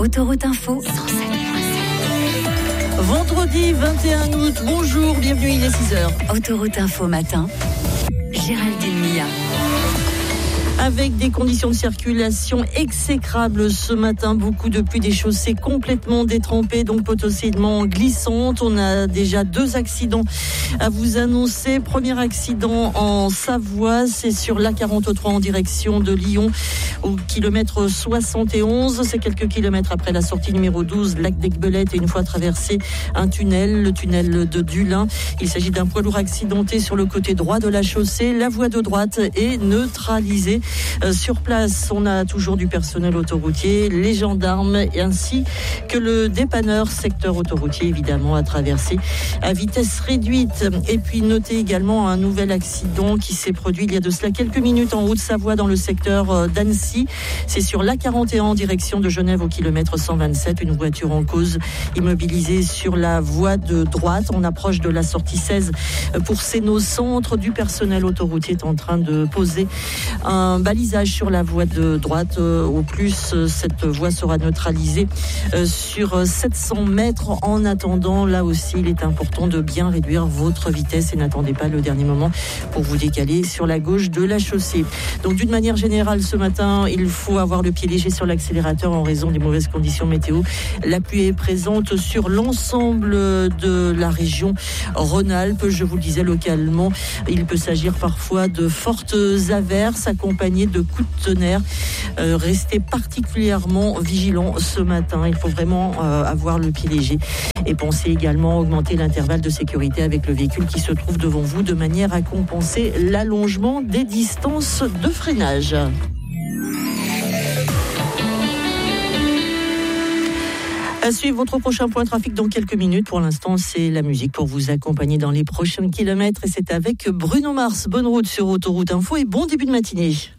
Autoroute Info 107.7. Vendredi 21 août, bonjour, bienvenue, il est 6h. Autoroute Info matin, Géraldine Mia. Avec des conditions de circulation exécrables ce matin, beaucoup de pluie, des chaussées complètement détrempées, donc potentiellement glissantes. On a déjà 2 accidents à vous annoncer. Premier accident en Savoie, c'est sur l'A43 en direction de Lyon, au kilomètre 71. C'est quelques kilomètres après la sortie numéro 12, lac d'Aiguebelette, et une fois traversé un tunnel, le tunnel de Dulin. Il s'agit d'un poids lourd accidenté sur le côté droit de la chaussée. La voie de droite est neutralisée. Sur place, on a toujours du personnel autoroutier, les gendarmes ainsi que le dépanneur secteur autoroutier, évidemment, à traverser à vitesse réduite. Et puis notez également un nouvel accident qui s'est produit il y a de cela quelques minutes en Haute-Savoie dans le secteur d'Annecy. C'est sur l'A41 en direction de Genève au kilomètre 127. Une voiture en cause immobilisée sur la voie de droite. On approche de la sortie 16 pour Sénaux-Centre. Du personnel autoroutier est en train de poser un balisage sur la voie de droite. Au plus, cette voie sera neutralisée sur 700 mètres. En attendant, là aussi, il est important de bien réduire votre vitesse et n'attendez pas le dernier moment pour vous décaler sur la gauche de la chaussée. Donc, d'une manière générale, ce matin, il faut avoir le pied léger sur l'accélérateur en raison des mauvaises conditions météo. La pluie est présente sur l'ensemble de la région Rhône-Alpes. Je vous le disais, localement, il peut s'agir parfois de fortes averses accompagnées de coups de tonnerre. Restez particulièrement vigilants ce matin. Il faut vraiment avoir le pied léger et pensez également à augmenter l'intervalle de sécurité avec le véhicule qui se trouve devant vous de manière à compenser l'allongement des distances de freinage. À suivre votre prochain point trafic dans quelques minutes. Pour l'instant, c'est la musique pour vous accompagner dans les prochains kilomètres. Et c'est avec Bruno Mars. Bonne route sur Autoroute Info et bon début de matinée.